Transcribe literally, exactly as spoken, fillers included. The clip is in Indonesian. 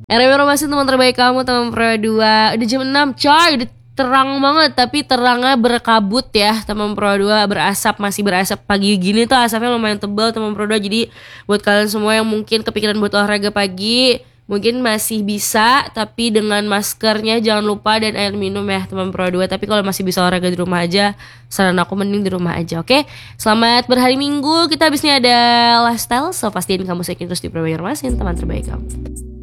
R M Romasin teman terbaik kamu, teman Pro dua. Udah jam enam coy, udah terang banget. Tapi terangnya berkabut ya teman Pro dua, berasap, masih berasap. Pagi gini tuh asapnya lumayan tebal teman Pro dua. Jadi buat kalian semua yang mungkin kepikiran buat olahraga pagi, mungkin masih bisa, tapi dengan maskernya jangan lupa, dan air minum ya teman Pro dua. Tapi kalau masih bisa olahraga di rumah aja, saran aku mending di rumah aja, oke? Selamat berhari Minggu, kita habisnya ada lifestyle, so pastiin kamu sekin terus di Pro Masin, teman terbaik kamu.